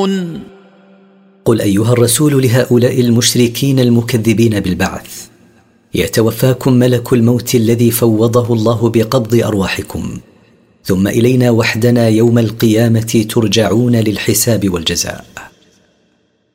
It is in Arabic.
ترجعون؟ قل أيها الرسول لهؤلاء المشركين المكذبين بالبعث: يتوفاكم ملك الموت الذي فوضه الله بقبض أرواحكم، ثم إلينا وحدنا يوم القيامة ترجعون للحساب والجزاء.